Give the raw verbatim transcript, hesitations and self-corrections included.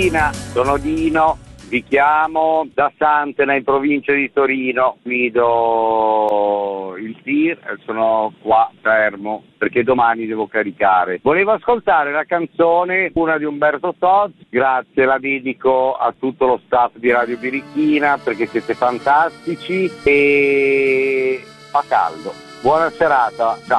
Birichina, sono Dino, vi chiamo da Santena in provincia di Torino, guido il tir e sono qua fermo perché domani devo caricare. Volevo ascoltare la canzone, una di Umberto Tozzi, grazie, la dedico a tutto lo staff di Radio Birichina perché siete fantastici e fa caldo. Buona serata, ciao.